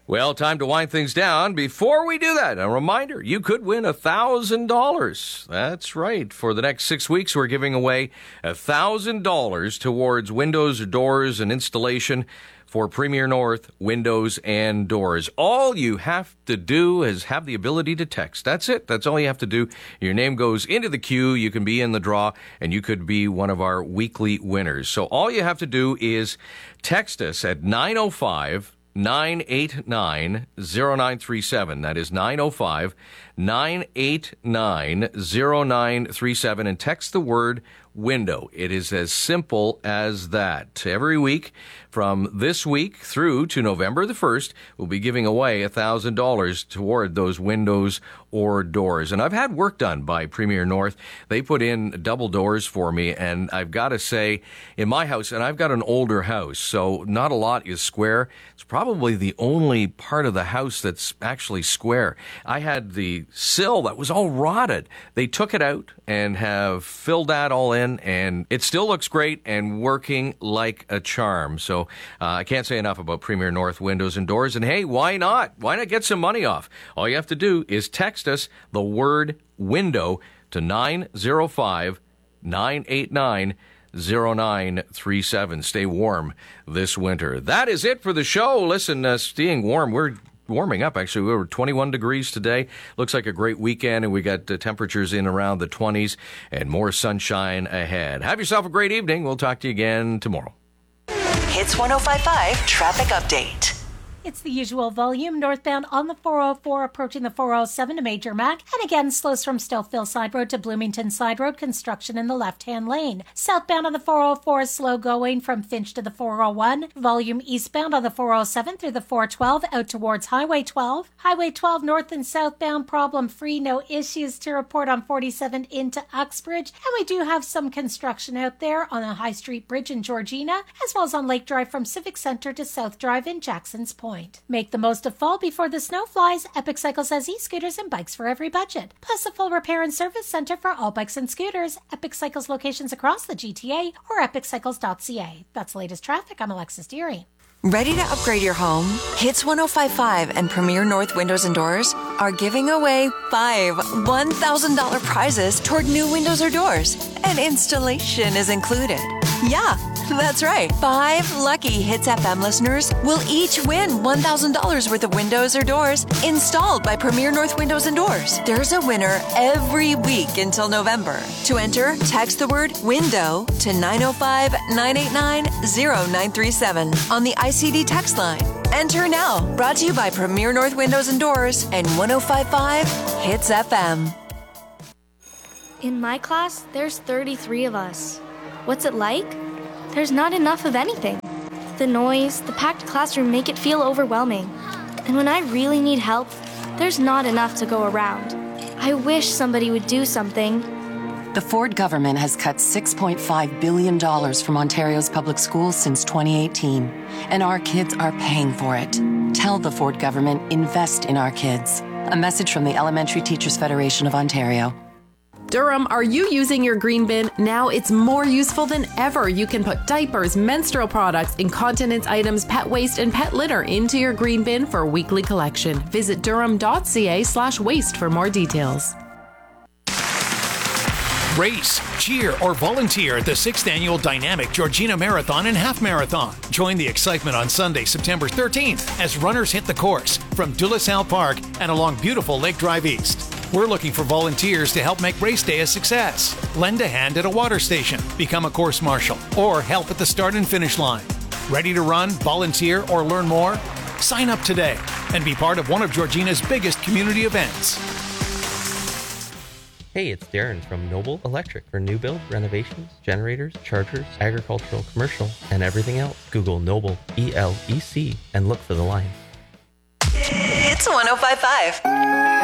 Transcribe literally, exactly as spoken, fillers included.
Well, time to wind things down. Before we do that, a reminder, you could win one thousand dollars. That's right. For the next six weeks, we're giving away one thousand dollars towards windows, doors, and installation for Premier North Windows and Doors. All you have to do is have the ability to text. That's it. That's all you have to do. Your name goes into the queue. You can be in the draw, and you could be one of our weekly winners. So all you have to do is text us at nine oh five, nine eight nine, oh nine three seven. That is nine oh five, nine eight nine, oh nine three seven, and text the word window. It is as simple as that. Every week from this week through to November the first, we'll be giving away one thousand dollars toward those windows or doors. And I've had work done by Premier North. They put in double doors for me, and I've got to say, in my house, and I've got an older house, so not a lot is square. It's probably the only part of the house that's actually square. I had the sill that was all rotted. They took it out and have filled that all in, and it still looks great and working like a charm. So uh, I can't say enough about Premier North Windows and Doors. And hey, why not? Why not get some money off? All you have to do is text us the word window to nine oh five, nine eight nine, oh nine three seven. Stay warm this winter. That is it for the show. Listen, uh, staying warm, we're warming up. Actually, we were twenty-one degrees today. Looks like a great weekend, and we got uh, temperatures in around the twenties and more sunshine ahead. Have yourself a great evening. We'll talk to you again tomorrow. Hits one oh five point five Traffic Update. It's the usual volume northbound on the four oh four approaching the four oh seven to Major Mac. And again, slows from Stouffville Side Road to Bloomington Side Road, construction in the left-hand lane. Southbound on the four oh four, slow going from Finch to the four oh one. Volume eastbound on the four oh seven through the four twelve out towards Highway twelve. Highway twelve north and southbound problem-free, no issues to report on forty-seven into Uxbridge. And we do have some construction out there on the High Street Bridge in Georgina, as well as on Lake Drive from Civic Center to South Drive in Jackson's Point. Make the most of fall before the snow flies. Epic Cycles has e-scooters and bikes for every budget, plus a full repair and service center for all bikes and scooters. Epic Cycles locations across the G T A or epic cycles dot c a. That's the latest traffic. I'm Alexis Deary. Ready to upgrade your home? Hits one oh five point five and Premier North Windows and Doors are giving away five one thousand dollars prizes toward new windows or doors, and installation is included. Yeah, that's right. Five lucky Hits F M listeners will each win one thousand dollars worth of windows or doors installed by Premier North Windows and Doors. There's a winner every week until November. To enter, text the word window to nine oh five, nine eight nine, oh nine three seven on the I C D text line. Enter now. Brought to you by Premier North Windows and Doors and one oh five point five Hits F M. In my class, there's thirty-three of us. What's it like? There's not enough of anything. The noise, the packed classroom make it feel overwhelming. And when I really need help, there's not enough to go around. I wish somebody would do something. The Ford government has cut six point five billion dollars from Ontario's public schools since twenty eighteen, and our kids are paying for it. Tell the Ford government, invest in our kids. A message from the Elementary Teachers Federation of Ontario. Durham, are you using your green bin? Now it's more useful than ever. You can put diapers, menstrual products, incontinence items, pet waste, and pet litter into your green bin for weekly collection. Visit durham.ca slash waste for more details. Race, cheer, or volunteer at the sixth Annual Dynamic Georgina Marathon and Half Marathon. Join the excitement on Sunday, September thirteenth, as runners hit the course from De La Salle Park and along beautiful Lake Drive East. We're looking for volunteers to help make race day a success. Lend a hand at a water station, become a course marshal, or help at the start and finish line. Ready to run, volunteer, or learn more? Sign up today and be part of one of Georgina's biggest community events. Hey, it's Darren from Noble Electric for new build, renovations, generators, chargers, agricultural, commercial, and everything else. Google Noble, E L E C, and look for the line. It's one oh five point five.